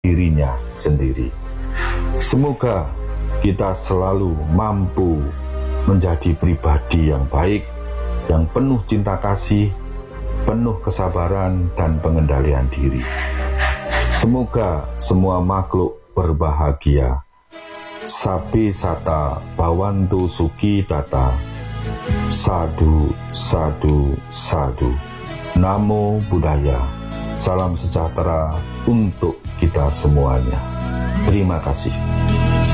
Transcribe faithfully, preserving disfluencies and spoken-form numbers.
dirinya sendiri. Semoga kita selalu mampu menjadi pribadi yang baik, yang penuh cinta kasih, penuh kesabaran dan pengendalian diri. Semoga semua makhluk berbahagia. Sabe sata bawantu suki tata. Sadu, sadu, sadu. Namo Buddhaya. Salam sejahtera untuk kita semuanya. Terima kasih.